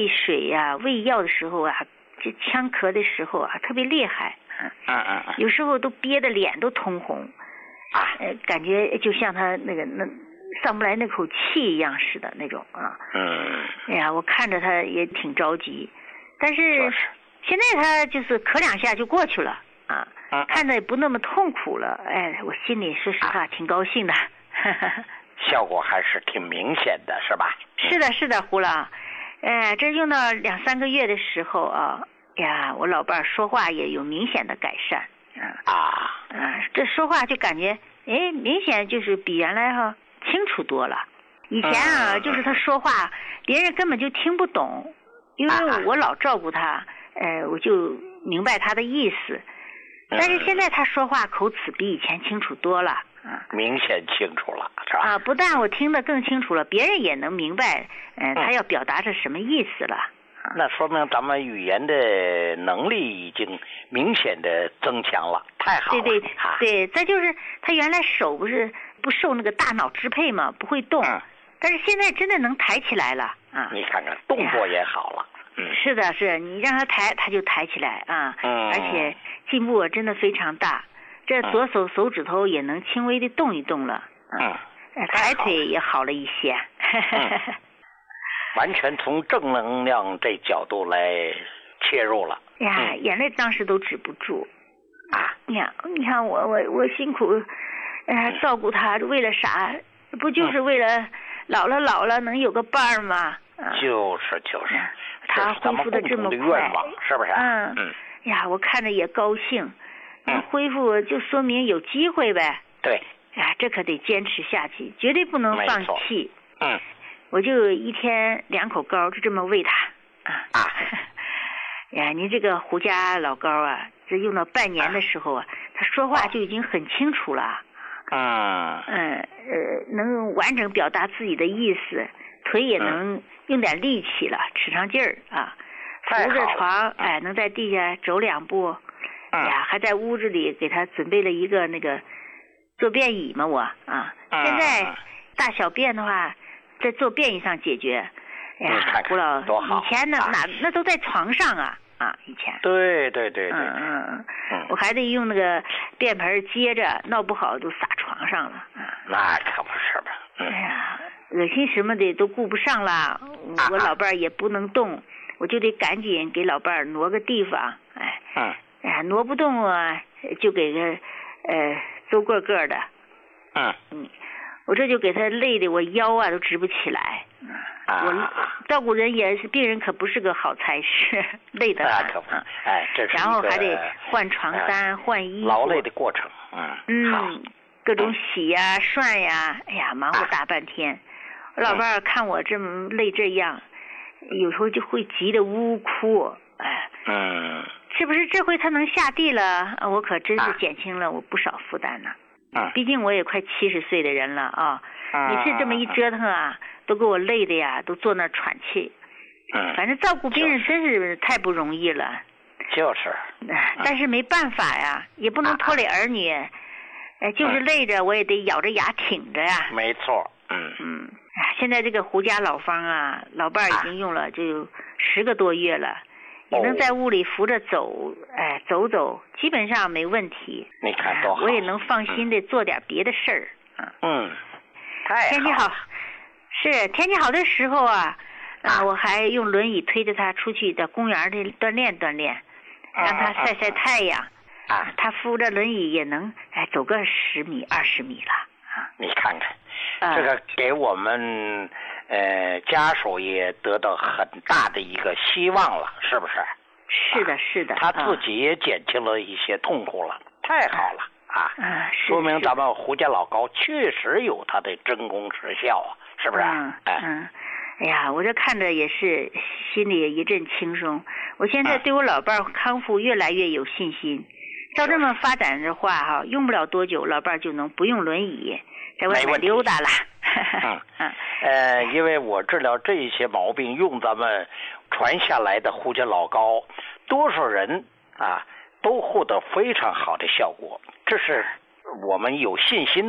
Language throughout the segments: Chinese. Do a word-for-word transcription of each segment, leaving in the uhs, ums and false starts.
喂水呀、啊、喂药的时候啊，就呛咳的时候啊，特别厉害。 嗯嗯嗯。 有时候都憋得脸都通红。 啊。 呃，感觉就像他那个那上不来那口气一样似的那种啊。 嗯。 哎呀，我看着他也挺着急，但是现在他就是咳两下就过去了啊。嗯。看着也不那么痛苦了，哎，我心里说实话、啊、挺高兴的。 效果还是挺明显的，是吧？ 是的，是的，胡老，哎，这用到两三个月的时候啊，呀，我老伴儿说话也有明显的改善。 啊。 啊，这说话就感觉，哎，明显就是比原来哈、啊、清楚多了。以前啊，嗯、就是他说话，别人根本就听不懂，因为我老照顾他，呃，我就明白他的意思。但是现在他说话口齿比以前清楚多了。啊， 明显清楚了，是吧？ 啊，不但我听得更清楚了，别人也能明白，呃、嗯，他要表达着什么意思了。 那说明咱们语言的能力已经明显的增强了，太好了。 对对、啊、对，再就是他原来手不是不受那个大脑支配嘛，不会动，嗯、但是现在真的能抬起来了啊！ 你看看动作也好了。 嗯，是的，是你让他抬，他就抬起来啊， 嗯， 而且进步真的非常大。这左手手指头也能轻微的动一动了， 嗯， 抬腿也好了一些。 嗯、完全从正能量这角度来切入了。 呀， 嗯、 眼泪当时都止不住啊！ 你看，你看我我我辛苦，呃，照顾他，为了啥？不就是为了老了老了能有个伴儿吗？ 啊、就是就是， 他恢复的这么快， 是不是？ 嗯嗯。呀，我看着也高兴。能恢复就说明有机会呗。 对。 哎，这可得坚持下去，绝对不能放弃。 嗯。 我就一天两口膏，就这么喂他。啊。 啊。 呀，您这个胡家老膏啊，这用到半年的时候啊，他说话就已经很清楚了。 嗯。 嗯呃，能完整表达自己的意思，腿也能用点力气了，使上劲儿啊。扶着床，哎，能在地下走两步。哎呀，还在屋子里给他准备了一个那个坐便椅嘛，我啊，现在大小便的话，在坐便椅上解决。哎呀，胡老，以前呢，哪那都在床上啊啊，以前。 对对对对。 嗯嗯嗯，我还得用那个便盆接着，闹不好都撒床上了啊。 那可不是吧？ 哎呀，恶心什么的都顾不上了，我老伴儿也不能动，我就得赶紧给老伴儿挪个地方，哎。 嗯。 哎呀，挪不动啊，就给他呃周个个的。 嗯嗯，我这就给他累的我腰啊都直不起来。 啊， 我照顾人也是病人，可不是个好差事，累得很。啊，哎，这是然后还得换床单、呃、换衣服， 劳累的过程。嗯嗯，各种洗呀、涮呀，哎呀，忙活大半天。我老伴儿看我这么累这样，有时候就会急得呜呜哭。哎。 嗯。 是不是这回他能下地了？我可真是减轻了我不少负担呢。 嗯， 毕竟我也快七十岁的人了啊。 嗯， 每次这么一折腾啊，都给我累的呀，都坐那喘气。 嗯， 反正照顾病人真是太不容易了。 就是。 但是没办法呀，也不能拖累儿女。哎，就是累着，我也得咬着牙挺着呀。 没错。嗯嗯，现在这个胡家老方啊，老伴儿已经用了就十个多月了。也能在屋里扶着走，哎，走走，基本上没问题。 你看多好！ 我也能放心的做点别的事儿。 嗯，太好。 天气好，是天气好的时候啊，啊，我还用轮椅推着他出去到公园里锻炼锻炼，让他晒晒太阳。 啊， 他扶着轮椅也能哎走个十米二十米了。啊， 你看看，这个给我们。呃，家属也得到很大的一个希望了，是不是？ 是的，是的。 他自己也减轻了一些痛苦了，太好了啊！ 啊， 说明咱们胡家老膏确实有它的真功实效啊，是不是？ 嗯嗯。哎呀，我这看着也是心里一阵轻松。我现在对我老伴儿康复越来越有信心。照这么发展的话哈，用不了多久，老伴儿就能不用轮椅在外面溜达了。 嗯嗯，呃，因为我治疗这些毛病用咱们传下来的胡家老膏，多数人啊都获得非常好的效果，这是我们有信心的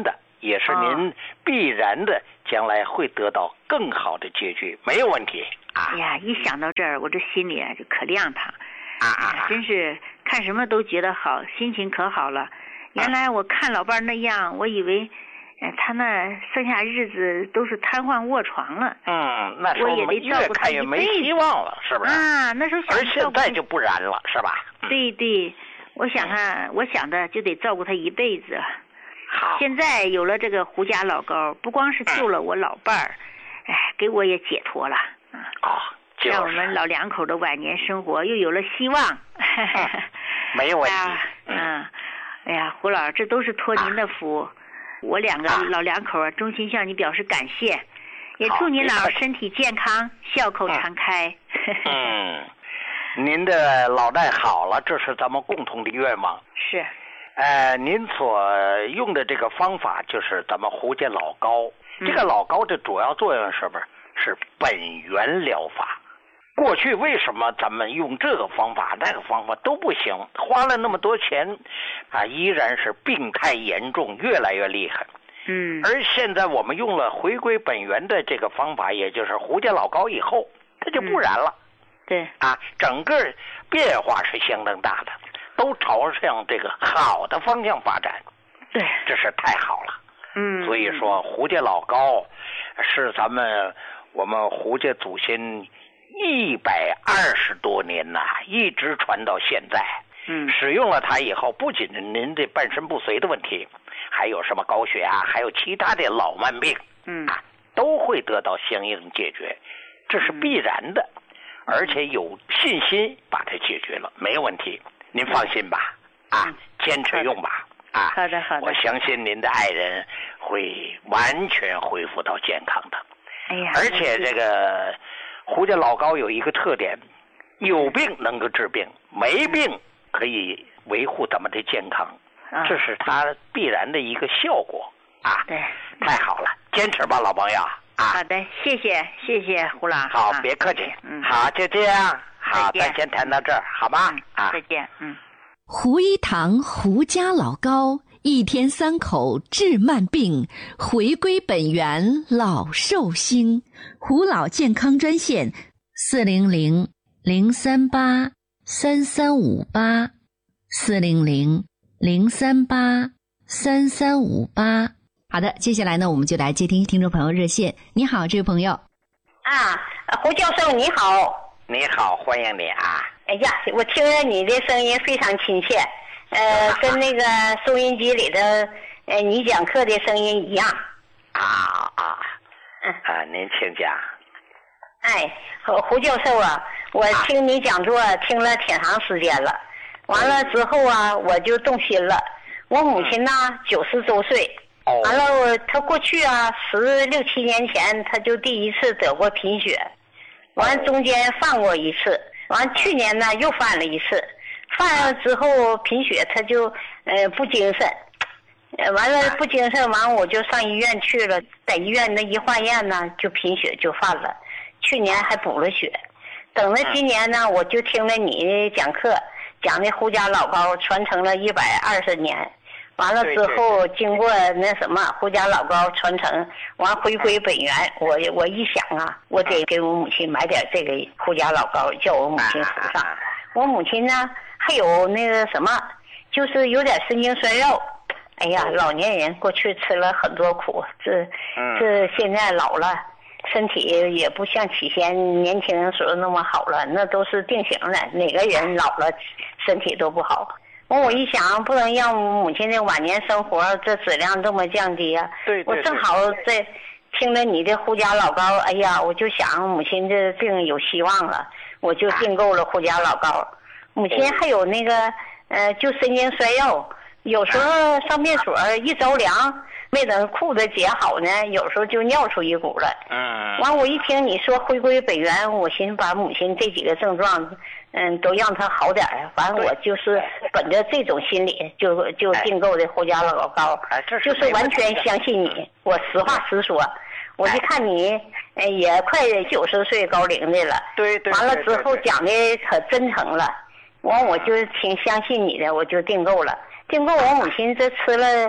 也是您必然的将来会得到更好的结局，没有问题啊。 哎呀，一想到这儿，我这心里啊就可亮堂啊啊！ 真是看什么都觉得好，心情可好了。原来我看老伴那样，我以为。他那剩下日子都是瘫痪卧床了。 嗯，那时候我也得照顾他越看越没希望了，是不是？ 啊，那时候想。 而现在就不然了，是吧？ 对对，我想他，我想的就得照顾他一辈子。 好。 现在有了这个胡家老高，不光是救了我老伴儿，哎，给我也解脱了。 啊，就是。 让我们老两口的晚年生活又有了希望。 没有问题。 嗯，哎呀，胡老，这都是托您的福。我两个老两口啊，衷心向你表示感谢，也祝您老身体健康，笑口常开。 嗯，您的老赖好了，这是咱们共同的愿望。 是。 呃，您所用的这个方法就是咱们胡家老高， 嗯、 这个老高的主要作用是不是？是本源疗法。过去为什么咱们用这个方法那个方法都不行，花了那么多钱啊，依然是病态严重，越来越厉害。 嗯， 而现在我们用了回归本源的这个方法，也就是胡家老高以后，它就不然了。 嗯、对啊，整个变化是相当大的，都朝向这个好的方向发展。 对， 这是太好了。 嗯， 所以说胡家老高是咱们我们胡家祖先一百二十多年呐、啊，一直传到现在。 嗯， 使用了它以后，不仅您这半身不遂的问题，还有什么高血压，还有其他的老慢病， 嗯啊，都会得到相应解决，这是必然的， 嗯、 而且有信心把它解决了，没有问题，您放心吧， 嗯、 啊，坚持用吧，啊， 好的好的， 我相信您的爱人会完全恢复到健康的。 哎呀， 而且这个胡家老高有一个特点，有病能够治病，没病可以维护咱们的健康， 啊、 这是它必然的一个效果啊！ 对， 太好了，坚持吧，老朋友啊！ 好的，谢谢谢谢胡老。 好，啊、别客气。 嗯， 好，就这样。好，咱先谈到这儿，好吧？ 嗯、 啊， 再见。嗯。 胡一堂胡家老高，一天三口治慢病，回归本源老寿星。胡老健康专线四零零零三八三三五八四零零零三八三三五八。好的，接下来呢，我们就来接听听众朋友热线。你好，这位朋友。 啊，胡教授你好。 你好，欢迎你啊。 哎呀，我听着你的声音非常亲切，呃，啊、跟那个收音机里的呃你讲课的声音一样。 啊啊，嗯啊，您请讲。 哎，胡教授啊，我听你讲座听了挺长时间了，完了之后啊，我就动心了。我母亲呢，九十周岁，完了她过去啊，十六七年前她就第一次得过贫血，完了中间犯过一次。完去年呢又犯了一次，犯了之后贫血，他就呃不精神，呃完了不精神，完我就上医院去了，在医院那一化验呢，就贫血就犯了，去年还补了血，等了今年呢，我就听了你讲课，讲的胡家老高传承了一百二十年，完了之后经过那什么胡家老高传承，完回归本源，我我一想啊，我得给我母亲买点这个胡家老高，叫我母亲服上。我母亲呢还有那个什么，就是有点神经衰弱。哎呀，老年人过去吃了很多苦，这这现在老了，身体也不像起先年轻人时候那么好了，那都是定型的，哪个人老了身体都不好。完我一想，不能让母亲的晚年生活这质量这么降低啊！ 对对对， 我正好在听了你的胡家老高，哎呀，我就想母亲这病有希望了，我就订购了胡家老高。啊、母亲还有那个呃，就神经衰弱，有时候上便所一着凉，没等裤子解好呢，有时候就尿出一股来。 嗯。 完我一听你说回归本源，我寻思把母亲这几个症状。嗯，都让他好点儿。反正我就是本着这种心理，就就订购的胡家老高， 哎、 就是完全相信你。我实话实说，我就看你，呃，也快九十岁高龄的了。 对 对, 对。 完了之后讲的可真诚了，完我就挺相信你的，我就订购了。订购我母亲这吃了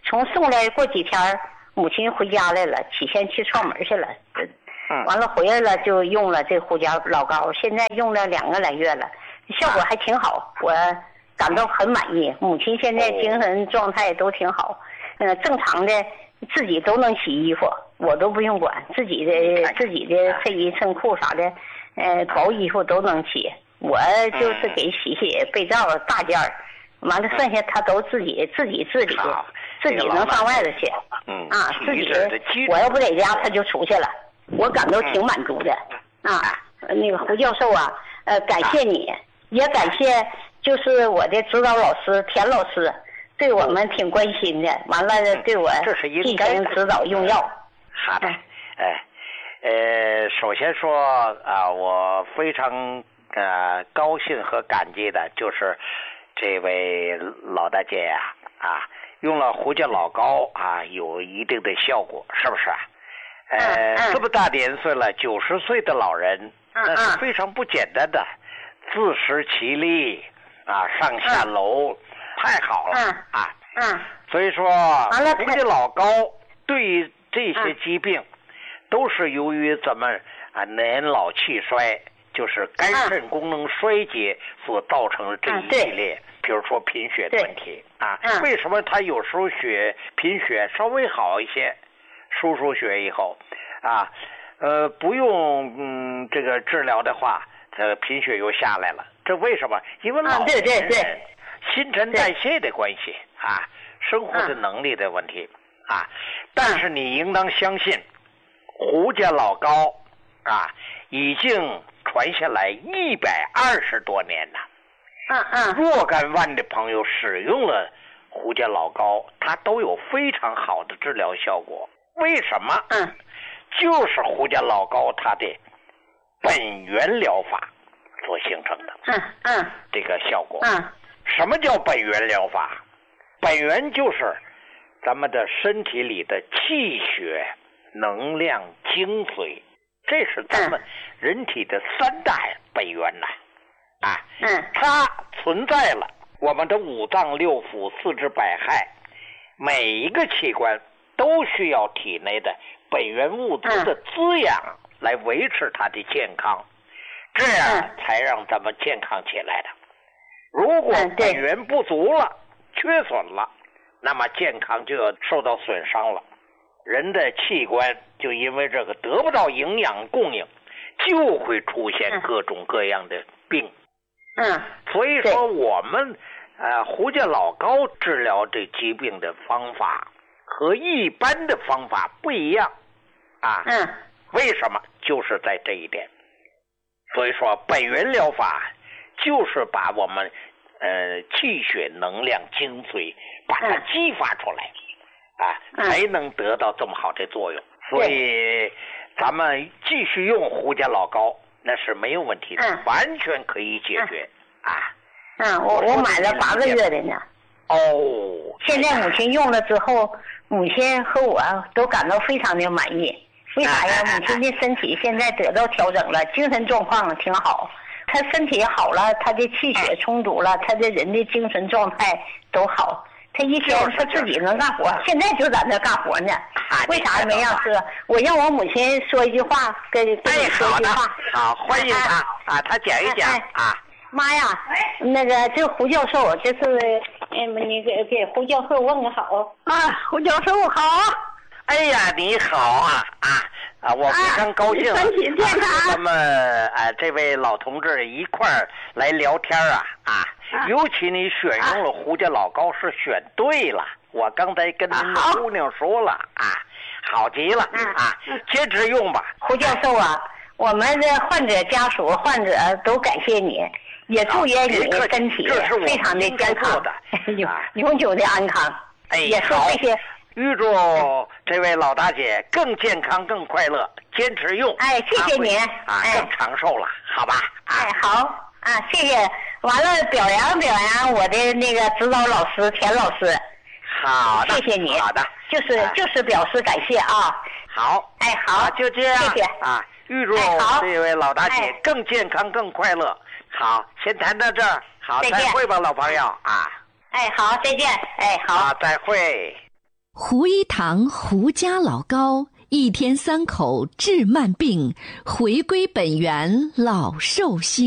从送来过几天，母亲回家来了，起先去串门去了， 嗯， 完了回来了就用了这胡椒老膏，现在用了两个来月了，效果还挺好，我感到很满意。母亲现在精神状态都挺好，呃，正常的自己都能洗衣服，我都不用管，自己的自己的衬衣衬裤啥的，呃，薄衣服都能洗。我就是给洗洗被罩大件儿，完了剩下他都自己自己自理，自己能上外头去。 嗯啊，自己我要不在家他就出去了，我感到挺满足的。啊，那个胡教授啊，呃，感谢你，也感谢就是我的指导老师田老师，对我们挺关心的，完了对我进行指导用药。 好的，哎，呃，首先说啊，我非常。呃，高兴和感激的就是这位老大姐呀、啊，啊，用了胡椒老膏啊，有一定的效果，是不是啊？呃， 嗯嗯、 这么大年岁了，九十岁的老人，那是非常不简单的，自食其力啊，上下楼，嗯、太好了、 嗯、 啊！ 嗯， 所以说，胡椒老膏对于这些疾病，嗯、都是由于咱们啊年老气衰。就是肝肾功能衰竭所造成的这一系列，嗯、比如说贫血的问题啊。 嗯、 为什么他有时候血贫血稍微好一些，输输血以后啊，呃，不用嗯这个治疗的话，这贫血又下来了。这为什么？因为老年人新陈代谢的关系啊，生活的能力的问题啊。但是你应当相信，胡椒老膏啊，已经传下来一百二十多年了， 嗯嗯， 若干万的朋友使用了胡椒老膏，它都有非常好的治疗效果。为什么？ 嗯， 就是胡椒老膏它的本源疗法所形成的。 嗯嗯， 这个效果。 嗯， 什么叫本源疗法？本源就是咱们的身体里的气血、能量、精髓。这是咱们人体的三大本源呐，啊， 嗯， 它存在了，我们的五脏六腑、四肢百骸，每一个器官都需要体内的本源物质的滋养来维持它的健康，这样才让咱们健康起来的。如果本源不足了、缺损了，那么健康就要受到损伤了。人的器官就因为这个得不到营养供应，就会出现各种各样的病。 嗯， 所以说我们呃胡椒老膏治疗这疾病的方法和一般的方法不一样啊。 嗯， 为什么？就是在这一点。所以说本源疗法就是把我们呃气血、能量、精髓把它激发出来。啊，才能得到这么好的作用，所以咱们继续用胡椒老膏那是没有问题的， 嗯、 完全可以解决、 嗯、 啊。 嗯，我我买了八个月的呢。 哦。 现在母亲用了之后，母亲和我都感到非常的满意。为啥呀？母亲的身体现在得到调整了，精神状况挺好。她身体好了，她的气血充足了，她的人的精神状态都好。他一天他自己能干活，现在就在那干活呢。为啥没让说？我让我母亲说一句话，跟跟你说一句话。 好，欢迎他啊，他讲一讲啊。 妈呀，那个这胡教授，这是嗯，你给给胡教授问个好啊，胡教授好。 哎呀，你好啊啊啊！我非常高兴， 身体健康。 咱们啊这位老同志一块儿来聊天啊啊！尤其你选用了胡椒老膏是选对了，我刚才跟您的姑娘说了啊，好极了啊，坚持用吧。 胡教授啊，我们的患者家属、患者都感谢你，也祝愿你身体非常的健康，永永久的安康。 哎， 也是这些。 预祝这位老大姐更健康、更快乐，坚持用。 哎，谢谢您啊，更长寿了，好吧？ 哎，好啊，谢谢。完了，表扬表扬我的那个指导老师田老师。 好的， 谢谢你。 好的， 就是就是表示感谢啊。 好， 哎好， 就这样。 谢谢啊，预祝这位老大姐更健康、更快乐。好，先谈到这儿。好，再会吧，老朋友啊。 哎，好，再见。哎，好。 好，再会。 胡一堂胡家老高，一天三口治慢病，回归本源老寿星。